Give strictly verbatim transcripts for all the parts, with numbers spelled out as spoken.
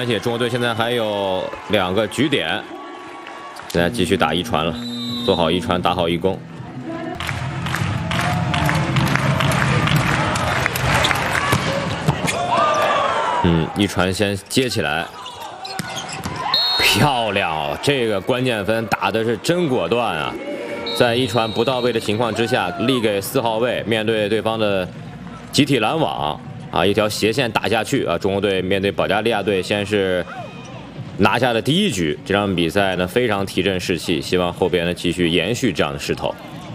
关系，中国队现在还有两个局点，现在继续打一传了，做好一传，打好一攻。嗯，一传先接起来，漂亮！这个关键分打的是真果断啊！在一传不到位的情况之下，力给四号位，面对对方的集体拦网啊，一条斜线打下去啊！中国队面对保加利亚队，先是拿下了第一局，这场比赛呢非常提振士气，希望后边呢继续延续这样的势头。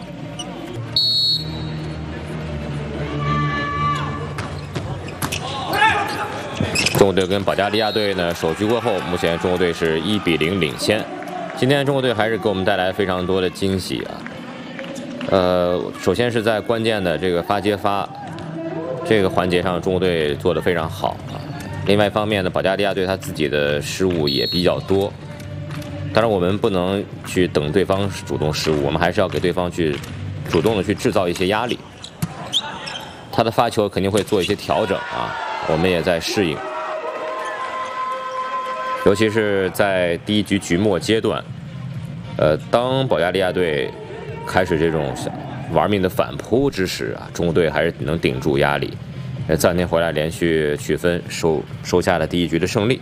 中国队跟保加利亚队呢首局过后，目前中国队是一比零领先。今天中国队还是给我们带来非常多的惊喜啊。呃，首先是在关键的这个发接发这个环节上，中国队做得非常好啊。另外一方面呢，保加利亚队他自己的失误也比较多。当然，我们不能去等对方主动失误，我们还是要给对方去主动的去制造一些压力。他的发球肯定会做一些调整啊，我们也在适应。 尤其是在第一局局末阶段，呃，当保加利亚队开始这种玩命的反扑之时啊，中国队还是能顶住压力，呃，暂停回来连续取分，收收下了第一局的胜利。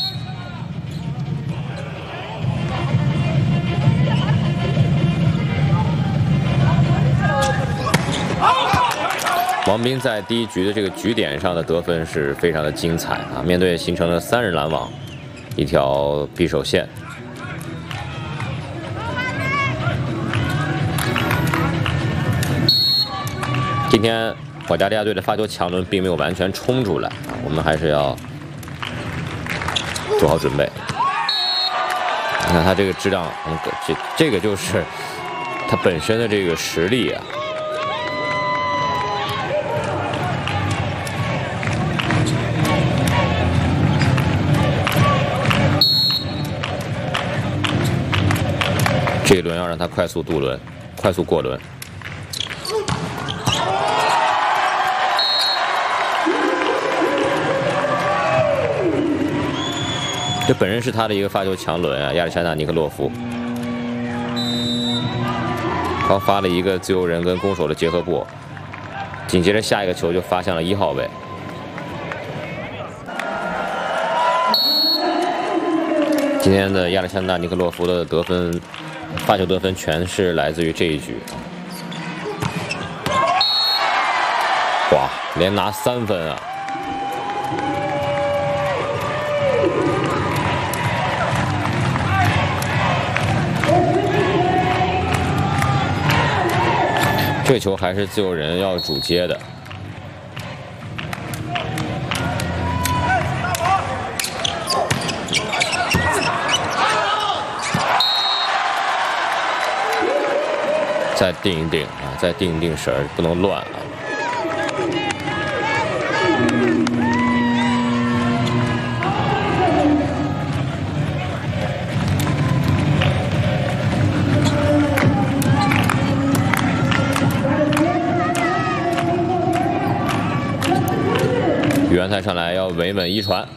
王斌在第一局的这个局点上的得分是非常的精彩啊，面对形成了三人拦网。 一条匕首线，今天保加利亚队的发球强轮并没有完全冲出来啊，我们还是要做好准备。你看他这个质量，嗯，这这个就是他本身的这个实力啊。 这一轮要让他快速渡轮，快速过轮。这本身是他的一个发球强轮啊，亚历山大尼克洛夫刚发了一个自由人跟攻手的结合步，紧接着下一个球就发向了一号位。 今天的亚历山大尼克洛夫的得分，发球得分全是来自于这一局。哇，连拿三分啊！这球还是自由人要主接的。 再定一定啊，再定一定神儿，不能乱啊。宇安泰上来要稳稳一传。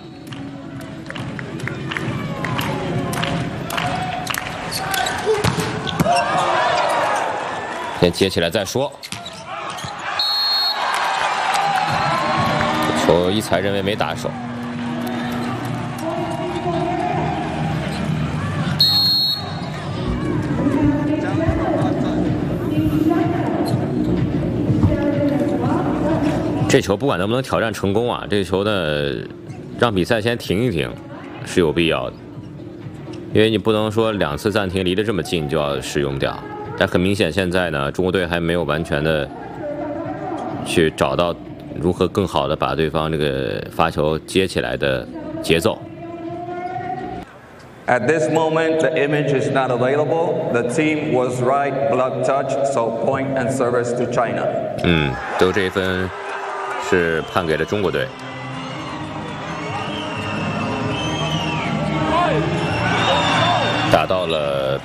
先接起来再说。球一裁认为没打手。这球不管能不能挑战成功啊，这球呢，让比赛先停一停是有必要的，因为你不能说两次暂停离得这么近就要使用掉。 但很明显，现在呢，中国队还没有完全的去找到如何更好的把对方这个发球接起来的节奏。 At this moment, the image is not available. The team was right, block touch, so point and service to China. 嗯，最后这一分是判给了中国队。打到了